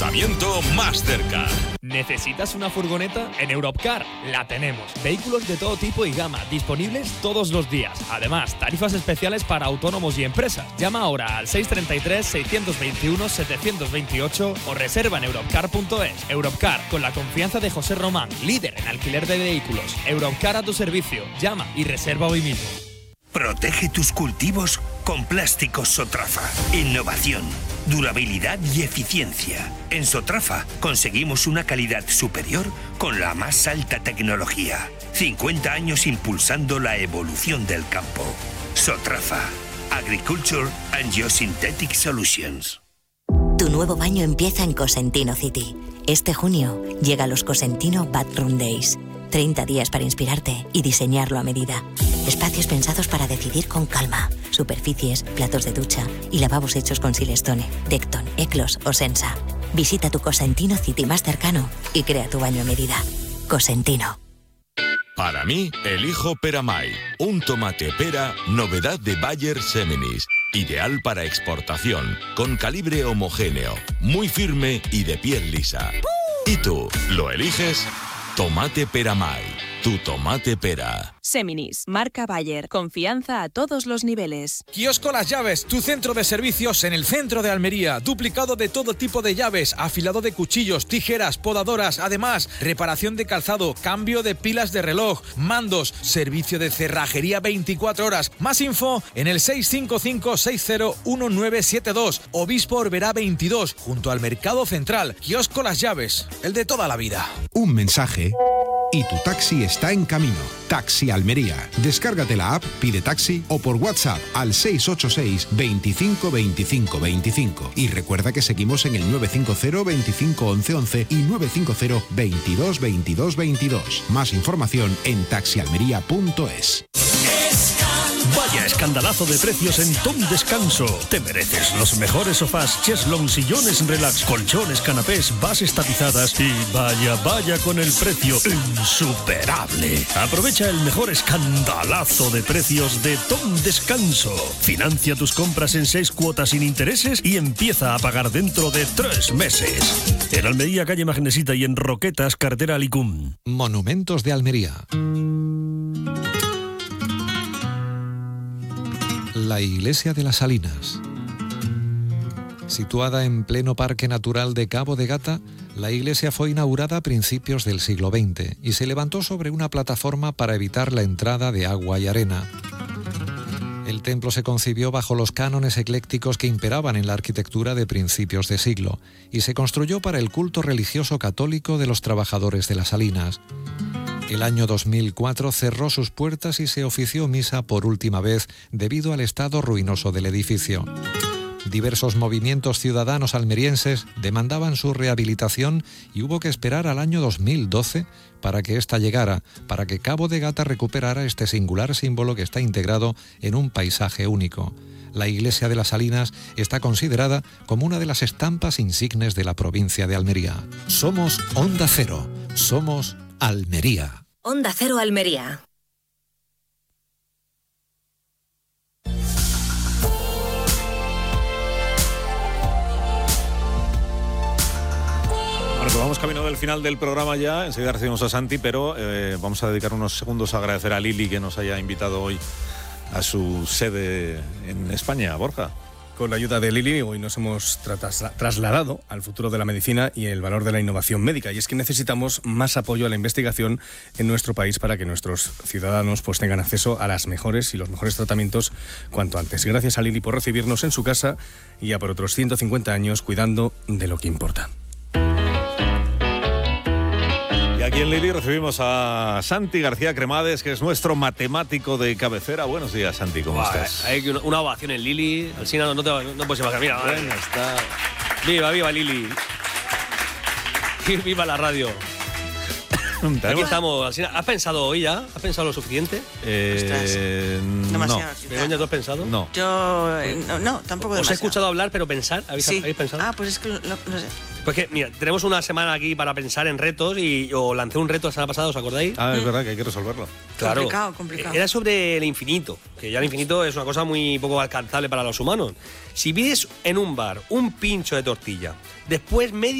equipamiento más cerca. ¿Necesitas una furgoneta? En Europcar la tenemos. Vehículos de todo tipo y gama, disponibles todos los días. Además, tarifas especiales para autónomos y empresas. Llama ahora al 633-621-728 o reserva en europcar.es. Europcar, con la confianza de José Román, líder en alquiler de vehículos. Europcar a tu servicio. Llama y reserva hoy mismo. Protege tus cultivos con plásticos Sotrafa. Innovación, durabilidad y eficiencia. En Sotrafa conseguimos una calidad superior con la más alta tecnología. 50 años impulsando la evolución del campo. Sotrafa. Agriculture and Geosynthetic Solutions. Tu nuevo baño empieza en Cosentino City. Este junio llega los Cosentino Bathroom Days. 30 días para inspirarte y diseñarlo a medida. Espacios pensados para decidir con calma. Superficies, platos de ducha y lavabos hechos con Silestone, Decton, Eclos o Sensa. Visita tu Cosentino City más cercano y crea tu baño a medida. Cosentino. Para mí, elijo Peramay, un tomate pera, novedad de Bayer Seminis. Ideal para exportación, con calibre homogéneo, muy firme y de piel lisa. ¿Y tú, lo eliges? Tomate Peramay, tu tomate pera. Seminis, marca Bayer. Confianza a todos los niveles. Kiosco Las Llaves, tu centro de servicios en el centro de Almería. Duplicado de todo tipo de llaves, afilado de cuchillos, tijeras, podadoras. Además, reparación de calzado, cambio de pilas de reloj, mandos, servicio de cerrajería 24 horas. Más info en el 655-601972. Obispo Orberá 22, junto al Mercado Central. Kiosco Las Llaves, el de toda la vida. Un mensaje y tu taxi está en camino. Taxi Almería. Descárgate la app, pide taxi o por WhatsApp al 686 25 25 25. Y recuerda que seguimos en el 950 25 11 11 y 950 22 22 22. Más información en taxialmería.es. Vaya escandalazo de precios en Tom Descanso. Te mereces los mejores sofás, cheslong, sillones relax, colchones, canapés, bases tapizadas y vaya con el precio insuperable. Aprovecha el mejor escandalazo de precios de Tom Descanso. Financia tus compras en 6 cuotas sin intereses y empieza a pagar dentro de 3 meses. En Almería, calle Magnesita y en Roquetas, carretera Alicum. Monumentos de Almería. La iglesia de las Salinas. Situada en pleno Parque Natural de Cabo de Gata, la iglesia fue inaugurada a principios del siglo XX y se levantó sobre una plataforma para evitar la entrada de agua y arena. El templo se concibió bajo los cánones eclécticos que imperaban en la arquitectura de principios de siglo y se construyó para el culto religioso católico de los trabajadores de las Salinas. El año 2004 cerró sus puertas y se ofició misa por última vez debido al estado ruinoso del edificio. Diversos movimientos ciudadanos almerienses demandaban su rehabilitación y hubo que esperar al año 2012 para que ésta llegara, para que Cabo de Gata recuperara este singular símbolo que está integrado en un paisaje único. La iglesia de las Salinas está considerada como una de las estampas insignes de la provincia de Almería. Somos Onda Cero, somos Almería. Onda Cero Almería. Bueno, pues vamos camino del final del programa ya. Enseguida recibimos a Santi, pero vamos a dedicar unos segundos a agradecer a Lili que nos haya invitado hoy a su sede en España, Borja. Con la ayuda de Lili, hoy nos hemos trasladado al futuro de la medicina y el valor de la innovación médica. Y es que necesitamos más apoyo a la investigación en nuestro país para que nuestros ciudadanos pues tengan acceso a las mejores y los mejores tratamientos cuanto antes. Gracias a Lili por recibirnos en su casa y ya por otros 150 años cuidando de lo que importa. Y aquí en Lili recibimos a Santi García Cremades, que es nuestro matemático de cabecera. Buenos días, Santi, ¿cómo estás? Hay una ovación en Lili. Alsina, no puedes imaginar. Mira, bueno, está... Viva Lili. Viva la radio. Aquí estamos, Alsina. ¿Has pensado hoy ya? ¿Has pensado lo suficiente? Demasiado. ¿Begoña, tú has pensado? No. Yo no, tampoco demasiado. Os he escuchado hablar, pero pensar. ¿Habéis pensado? Ah, pues es que no sé. Pues que, mira, tenemos una semana aquí para pensar en retos y yo lancé un reto la semana pasada, ¿os acordáis? Ah, es verdad que hay que resolverlo. Claro. Complicado. Era sobre el infinito, que ya el infinito es una cosa muy poco alcanzable para los humanos. Si pides en un bar un pincho de tortilla, después medio